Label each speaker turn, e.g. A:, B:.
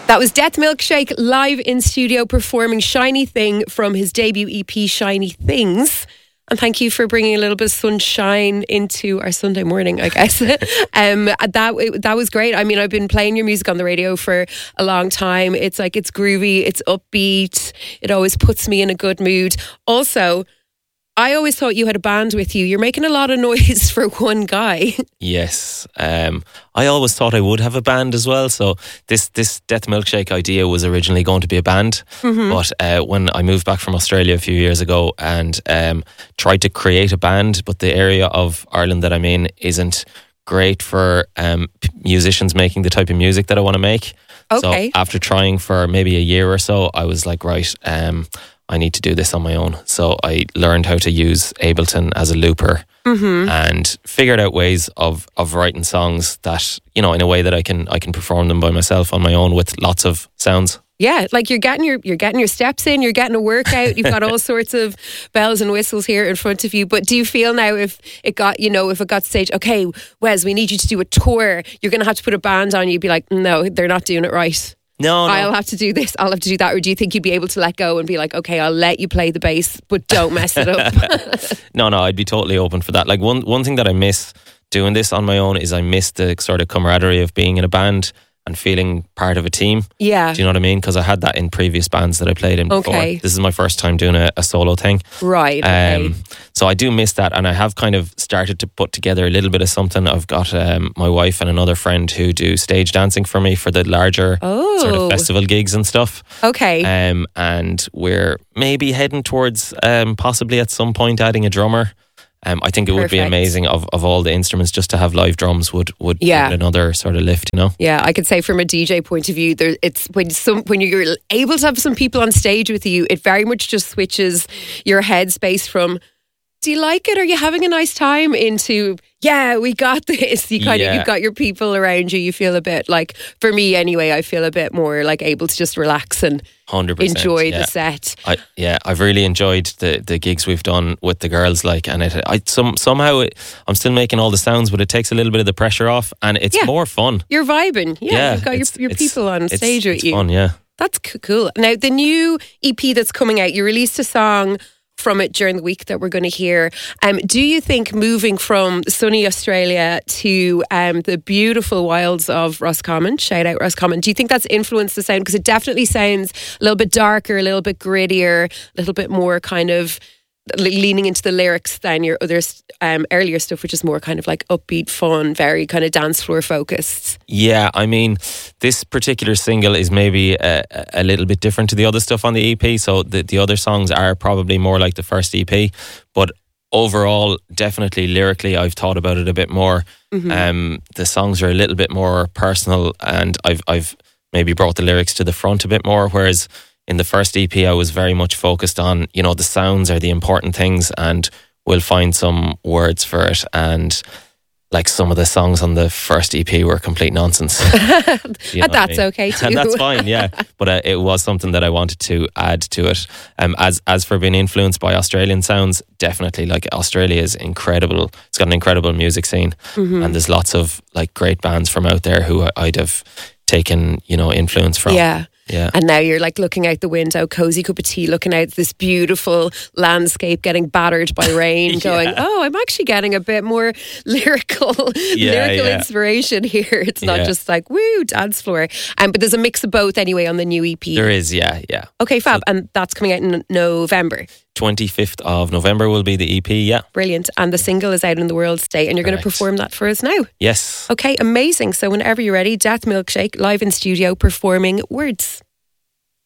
A: That was Death Milkshake live in studio performing Shiny Thing from his debut EP, Shiny Things. And thank you for bringing a little bit of sunshine into our Sunday morning, I guess. That was great. I mean, I've been playing your music on the radio for a long time. It's like, it's groovy, it's upbeat. It always puts me in a good mood. Also, I always thought you had a band with you. You're making a lot of noise for one guy.
B: Yes. I always thought I would have a band as well. So this Death Milkshake idea was originally going to be a band. Mm-hmm. But when I moved back from Australia a few years ago and tried to create a band, but the area of Ireland that I'm in isn't great for musicians making the type of music that I want to make.
A: Okay.
B: So after trying for maybe a year or so, I was like, right, I need to do this on my own. So I learned how to use Ableton as a looper, mm-hmm. and figured out ways of writing songs that, you know, in a way that I can perform them by myself on my own with lots of sounds.
A: Yeah, like you're getting your steps in, you're getting a workout, you've got all sorts of bells and whistles here in front of you. But do you feel now if it got to stage, okay, Wes, we need you to do a tour, you're going to have to put a band on, you'd be like, no, they're not doing it right.
B: No.
A: I'll have to do this, I'll have to do that. Or do you think you'd be able to let go and be like, okay, I'll let you play the bass, but don't mess it up?
B: No, I'd be totally open for that. Like one thing that I miss doing this on my own is I miss the sort of camaraderie of being in a band and feeling part of a team.
A: Yeah.
B: Do you know what I mean? Because I had that in previous bands that I played in before.
A: Okay.
B: This is my first time doing a solo thing.
A: Right. Okay.
B: So I do miss that, and I have kind of started to put together a little bit of something. I've got my wife and another friend who do stage dancing for me for the larger sort of festival gigs and stuff.
A: Okay.
B: And we're maybe heading towards possibly at some point adding a drummer. I think it would be amazing of all the instruments just to have live drums would give it another sort of lift, you know?
A: Yeah, I could say from a DJ point of view, it's when you're able to have some people on stage with you, it very much just switches your headspace from, do you like it? Are you having a nice time? Into, yeah, we got this. You kind of, you've got your people around you. You feel a bit like, for me anyway, I feel a bit more like able to just relax and
B: 100%,
A: enjoy the set.
B: I've really enjoyed the gigs we've done with the girls. Like, and somehow I'm still making all the sounds, but it takes a little bit of the pressure off, and it's more fun.
A: You're vibing. Yeah, you've got your people on stage with you.
B: It's fun, yeah.
A: That's cool. Now, the new EP that's coming out, you released a song from it during the week that we're going to hear. Do you think moving from sunny Australia to the beautiful wilds of Roscommon, shout out Roscommon, do you think that's influenced the sound? Because it definitely sounds a little bit darker, a little bit grittier, a little bit more kind of leaning into the lyrics than your other earlier stuff, which is more kind of like upbeat, fun, very kind of dance floor focused.
B: Yeah, I mean, this particular single is maybe a little bit different to the other stuff on the EP. So the other songs are probably more like the first EP, but overall, definitely lyrically, I've thought about it a bit more. Mm-hmm. The songs are a little bit more personal, and I've maybe brought the lyrics to the front a bit more, whereas in the first EP, I was very much focused on, you know, the sounds are the important things, and we'll find some words for it. And like some of the songs on the first EP were complete nonsense.
A: That's okay too.
B: And that's fine, yeah. But it was something that I wanted to add to it. As for being influenced by Australian sounds, definitely, like, Australia is incredible. It's got an incredible music scene, mm-hmm. and there's lots of like great bands from out there who I'd have taken, you know, influence from.
A: Yeah. And now you're like looking out the window, cozy cup of tea, looking out this beautiful landscape getting battered by rain, going, oh, I'm actually getting a bit more lyrical inspiration here. It's not just like, woo, dance floor. But there's a mix of both anyway on the new EP.
B: There is, yeah.
A: Okay, fab. So, and that's coming out in November.
B: 25th of November will be the EP, yeah.
A: Brilliant. And the single is out in the world today, and you're going to perform that for us now.
B: Yes.
A: Okay, amazing. So whenever you're ready, Death Milkshake live in studio performing Words.